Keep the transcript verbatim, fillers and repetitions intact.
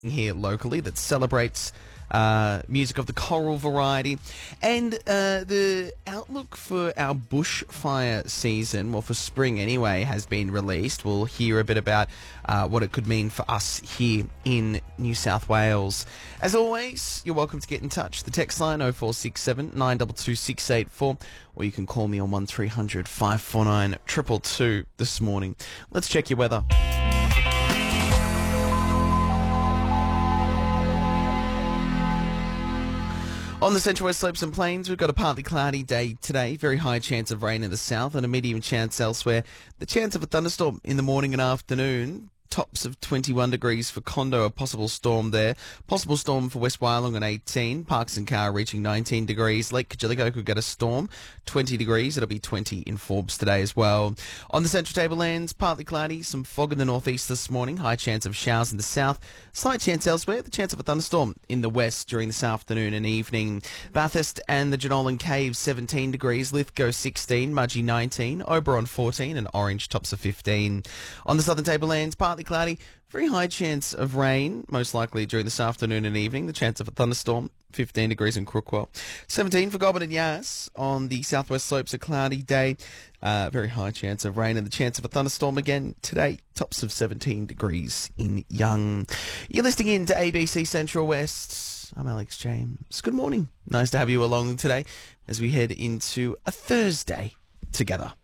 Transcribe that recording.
here locally that celebrates uh, music of the choral variety. And uh, the outlook for our bushfire season, well, for spring anyway, has been released. We'll hear a bit about uh, what it could mean for us here in New South Wales. As always, you're welcome to get in touch. The text line oh four six seven, nine two two, six eight four, or you can call me on one three hundred, five four nine, two two two this morning. Let's check your weather. On the Central West Slopes and Plains, we've got a partly cloudy day today. Very high chance of rain in the south and a medium chance elsewhere. The chance of a thunderstorm in the morning and afternoon. Tops of twenty-one degrees for Condo, a possible storm there. Possible storm for West Wyalong on eighteen. Parks and Car reaching nineteen degrees. Lake Kajiligo could get a storm, twenty degrees. It'll be twenty in Forbes today as well. On the Central Tablelands, partly cloudy. Some fog in the northeast this morning. High chance of showers in the south. Slight chance elsewhere. The chance of a thunderstorm in the west during this afternoon and evening. Bathurst and the Jenolan Caves, seventeen degrees. Lithgow, sixteen. Mudgee, nineteen. Oberon, fourteen. And Orange, tops of fifteen. On the Southern Tablelands, partly cloudy, very high chance of rain, most likely during this afternoon and evening. The chance of a thunderstorm, fifteen degrees in Crookwell. seventeen for Goulburn and Yass. On the southwest slopes, a cloudy day, uh, very high chance of rain and the chance of a thunderstorm again today. Tops of seventeen degrees in Young. You're listening in to A B C Central West. I'm Alex James. Good morning. Nice to have you along today as we head into a Thursday together.